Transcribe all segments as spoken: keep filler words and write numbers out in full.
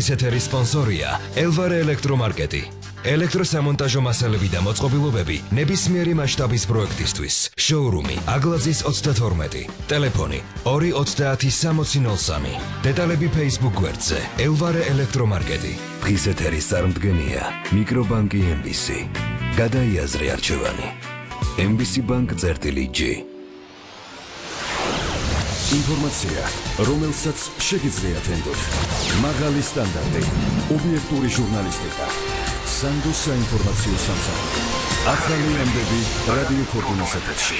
დღის ეთერის სპონსორია ელვარე ელექტრომარკეტი. ელექტროსამონტაჟო მასალები და მოწყობილობები ნებისმიერი მასშტაბის პროექტისთვის. შოურუმი აგლაძის ოცდათორმეტი. ტელეფონი ორი ოცდაათი სამოცი ნოლ სამი. დეტალები Facebook გვერდზე ელვარე ელექტრომარკეტი. დღის ეთერის წარმდგენია მიკრობანკი ემ ბი სი. გადაიაზრე არჩევანი. ემ ბი სი ბანკ წერტილი ჯი. ინფორმაცია, რომელსაც შეგიძლიათ ენდოთ. მაღალი სტანდარტი, ობიექტური ჟურნალისტიკა. სანდო საინფორმაციო სამსახური. ახალი ამბები რადიო ფორტუნას ეთერში.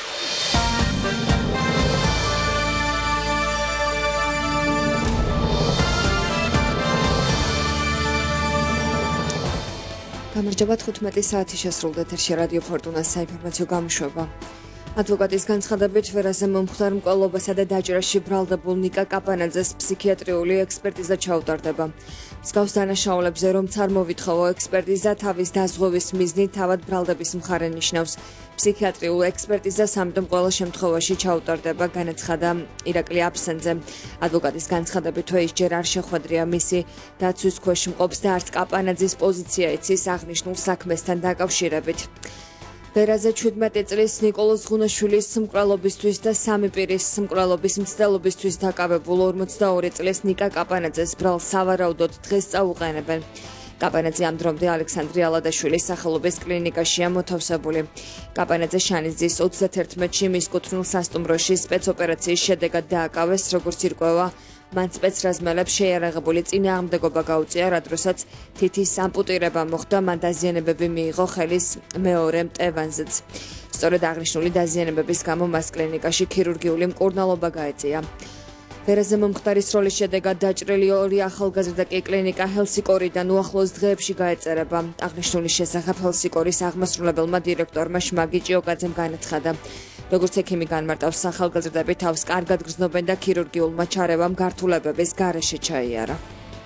გამარჯობა, თხუთმეტი საათი შესრულდა ეთერში რადიო ფორტუნას საინფორმაციო გამოშვება. ადვოკატის განცხადებით ვერაზე მომხდარ მკვლელობასა და დაჭრაში ბრალდებულ ნიკა კაპანაძეს ფსიქიატრიული ექსპერტიზა ჩაუტარდება. მსგავს დანაშაულებზე რომ წარმოვითხოვო ექსპერტიზა თავის დაზღვევის მიზნით თავად ბრალდების მხარე ნიშნავს. ფსიქიატრიულ ექსპერტიზას ამიტომ ყველა შემთხვევაში ჩაუტარდება, განაცხადა ირაკლი აფსენძე. ადვოკატის განცხადებით ის ჯერ არ შეხვედრია მისი დაცვის ქვეშ მყოფს და არც კაპანაძის პოზიცია იცის აღნიშნულ საქმესთან დაკავშირებით. ვერაზე ჩვიდმეტი წლის ნიკოლოზ ღუნაშვილის მკვლელობისთვის და სამი პირის მკვლელობის მცდელობისთვის დაკავებულ ორმოცდაორი წლის ნიკა კაპანაძეს ბრალს სავარაუდოდ დღეს წაუყენებენ. კაპანაძე ამ დრომდე ალექსანდრე ალადაშვილის სახელობის კლინიკაშია მოთავსებული. კაპანაძე შანიზის ოცდათერთმეტში მის კუთვნილ სასტუმროში სპეცოპერაციის შედეგად დააკავეს, როგორც ირკვევა, მან სპეცრაზმელებს შეიარაღებული წინააღმდეგობა გაუწია, რა დროსაც თითის ამპუტირება მოხდა, მან დაზიანებები მიიღო ხელის მეორე მტევანზეც. სწორედ აღნიშნული დაზიანებების გამო მას კლინიკაში ქირურგიული მკურნალობა გაეწია. ვერაზე მომხდარის როლის შედეგად დაჭრილი ორი ახალგაზრდა კი კლინიკა ჰელსიკორიდან უახლოეს დღეებში გაეწერება. აღნიშნული შესახებ ჰელსიკორის აღმასრულებელმა დირექტორმა შმაგი ჭიოკაძემ განაცხადა. როგორც ექიმი განმარტავს, ახალგაზრდები თავს კარგად გრძნობენ და ქირურგიულმა ჩარევამ გართულებების გარეშე ჩაიარა.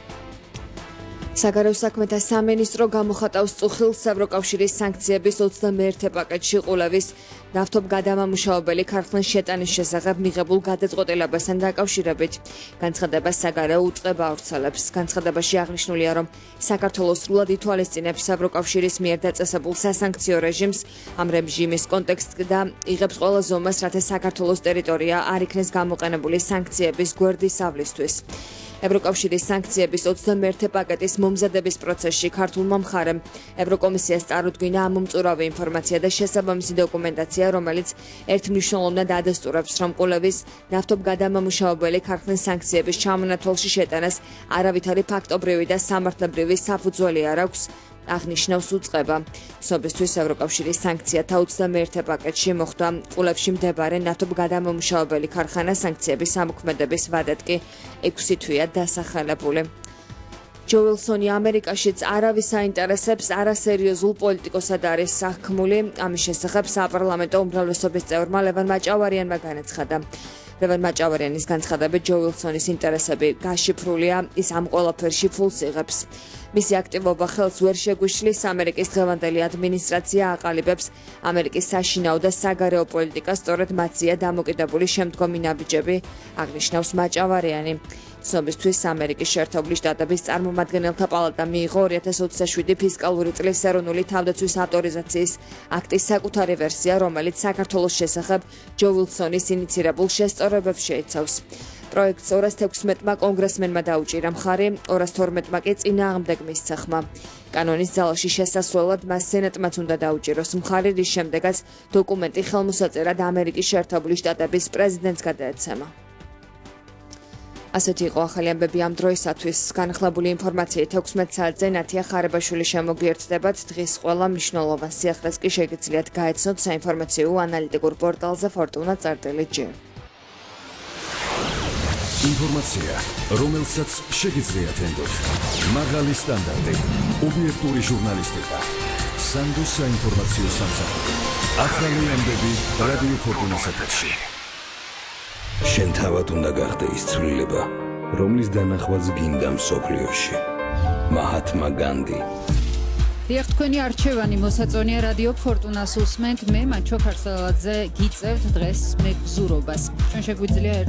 საგარეო საქმეთა სამინისტრო გამოხატავს წუხილს ევროკავშირის სანქციების ოცდამეერთე პაკეტში ყულევის ნავთობ გადამამუშავებელი ქარხნის შეტანის შესახებ მიღებულ გადაწყვეტილებასთან დაკავშირებით. განცხადება საგარეო უწყება ავრცელებს. განცხადებაში აღნიშნულია, რომ საქართველოს სრულად ითვალისწინებს ევროკავშირის მიერ დაწესებულ სასანქციო რეჟიმს, ამ რეჟიმის კონტექსტს და იღებს ყველა ზომას, რათა საქართველოს ტერიტორია არ იქნეს გამოყენებული სანქციების გვერდის ავლისთვის. ევროკავშირის სანქციების ოცდამეერთე პაკეტის მომზადების პროცესში ქართულმა მხარემ ევროკომისიას წარუდგინა ამომწურავი ინფორმაცია და შესაბამისი დოკუმენტაცია, რომელიც ერთმნიშვნელოვნად ადასტურებს, რომ ყულევის ნავთობ გადამამუშავებელი ქარხნის სანქციების ჩამონათვალში შეტანას არავითარი ფაქტობრივი და სამართლებრივი საფუძველი არ აქვს, აღნიშნავს უწყება. სობისთვის ევროკავშირის სანქციათა ოცდამეერთე პაკეტში მოხდა ყულებში მდებარე ნავთობ გადამამუშავებელი ქარხანა სანქციების ამოქმედების ვადად კი ექვსი თვეა დასახელებული. ჯო ვილსონი ამერიკაშიც არავის აინტერესებს, არასერიოზულ პოლიტიკოსად არის საქმული. ამის შესახებ საპარლამენტო უმრავლესობის წევრმა ლევან მაჭავარიანმა განაცხადა. ლევან მაჭავარიანის განცხადებით, ჯო ვილსონის ინტერესები გაშიფრულია, ის ამ ყველაფერში ფულს იღებს. მისი აქტივობა ხელს ვერ შეგვიშლის, ამერიკის დღევანდელი ადმინისტრაცია აყალიბებს ამერიკის საშინაო და საგარეო პოლიტიკას, სწორედ მათზეა დამოკიდებული შემდგომი ნაბიჯები, აღნიშნავს მაჭავარიანი. ცნობისთვის ამერიკის შეერთებული შტატების წარმომადგენელთა პალატა მიიღო ორი ათას ოცდაშვიდი ფისკალური წლის ეროვნული თავდაცვის ავტორიზაციის აქტის საკუთარი ვერსია, რომელიც საქართველოს შესახებ ჯო ვილსონის ინიცირებულ შესწორებებს შეიცავს. პროექტს ორას თექვსმეტმა კონგრესმენმა დაუჭირა მხარი, ორას თორმეტმა კი წინააღმდეგ მისცეხმა. კანონის ძალაში შესასვლელად მას სენატმაც უნდა დაუჭიროს მხარი, რის შემდეგაც დოკუმენტი ხელმოსაწერად ამერიკის შეერთებული შტატების პრეზიდენტს გადაეცემა. ასეთი იყო ახალი ამბები ამ დროისათვის. განახლებული ინფორმაციით ექვსმეტ საათზე ნათია ხარებაშვილი შემოგვიერთდებათ. დღის ყველა მნიშვნელოვან სიახლეს კი შეგიძლიათ გაეცნოთ საინფორმაციო ანალიტიკურ პორტალზე ფორტუნა წერტილი ჯი. ინფორმაცია, რომელსაც შეგიძლიათ ენდოთ. მაღალი სტანდარტი, ობიექტური ჟურნალისტიკა. სანდო საინფორმაციო სამსახური. ახალი ამბები რადიო ფორტუნას ეთერში. შენ თავად უნდა გახდე ის ცვლილება, რომლის დანახვაც გინდა მსოფლიოში. მაჰათმა განდი. დიახ, თქვენი არჩევანი მოსაწონია რადიო ფორტუნას უსმენთ. მე მანჩო ქარსალაძე გიწევთ დღეს მეგზურობას. ჩვენ შეგვიძლია